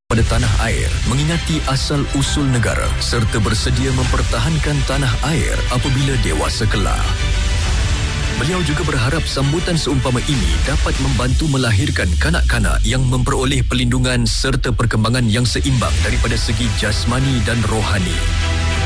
pada tanah air, mengingati asal-usul negara serta bersedia mempertahankan tanah air apabila dewasa kelak. Beliau juga berharap sambutan seumpama ini dapat membantu melahirkan kanak-kanak yang memperoleh perlindungan serta perkembangan yang seimbang daripada segi jasmani dan rohani.